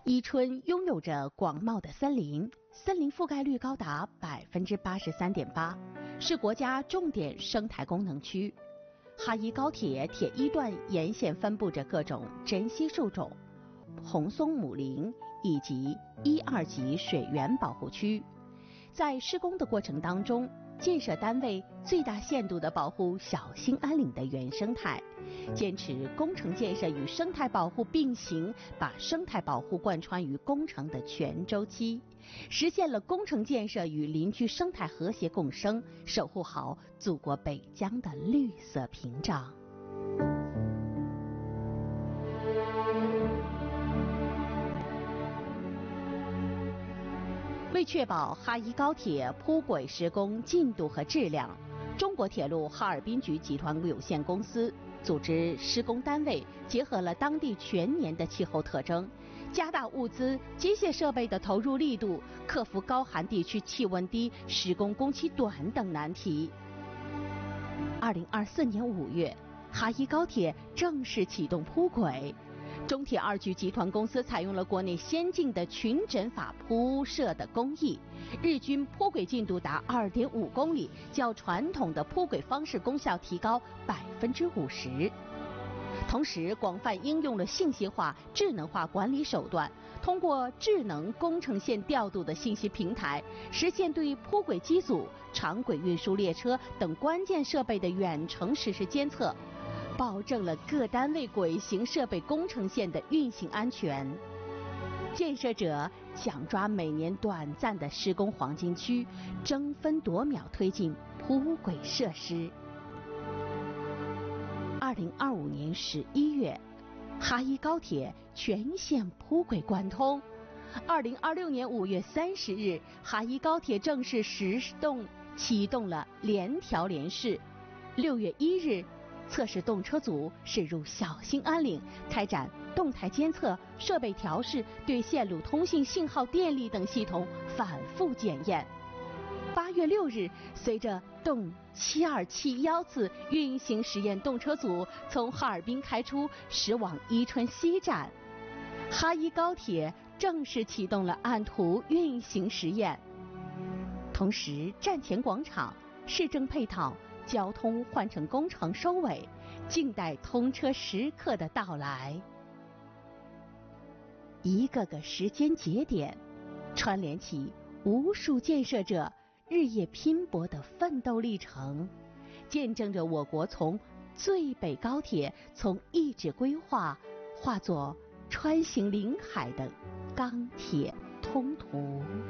伊春拥有着广袤的森林，森林覆盖率高达83.8%，是国家重点生态功能区。哈伊高铁铁一段沿线分布着各种珍稀树种、红松母林以及1、2级水源保护区。在施工的过程当中，建设单位最大限度地保护小兴安岭的原生态，坚持工程建设与生态保护并行，把生态保护贯穿于工程的全周期，实现了工程建设与邻居生态和谐共生，守护好祖国北疆的绿色屏障。为确保哈伊高铁铺轨施工进度和质量，中国铁路哈尔滨局集团有限公司组织施工单位结合了当地全年的气候特征，加大物资、机械设备的投入力度，克服高寒地区气温低、施工工期短等难题。2024年5月，哈伊高铁正式启动铺轨。中铁2局集团公司采用了国内先进的群枕法铺设的工艺，日均铺轨进度达2.5公里，较传统的铺轨方式功效提高50%。同时，广泛应用了信息化、智能化管理手段，通过智能工程线调度的信息平台，实现对铺轨机组、长轨运输列车等关键设备的远程实时监测，保证了各单位轨行设备工程线的运行安全。建设者抢抓每年短暂的施工黄金区，争分夺秒推进铺轨设施。2025年11月，哈伊高铁全线铺轨贯通。2026年5月30日，哈伊高铁正式启动了联调联试。6月1日，测试动车组驶入小兴安岭，开展动态监测、设备调试，对线路通信、信号、电力等系统反复检验。8月6日，随着动7271次运行实验动车组从哈尔滨开出，驶往伊春西站，哈伊高铁正式启动了按图运行实验。同时，站前广场、市政配套、交通换乘工程收尾，静待通车时刻的到来。一个个时间节点，串联起无数建设者日夜拼搏的奋斗历程，见证着我国从最北高铁从遗址规划化作穿行领海的钢铁通途。